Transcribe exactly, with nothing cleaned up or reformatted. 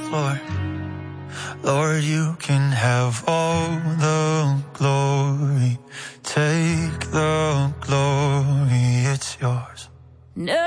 floor. Lord, you can have all the glory. Take the glory, it's yours. No.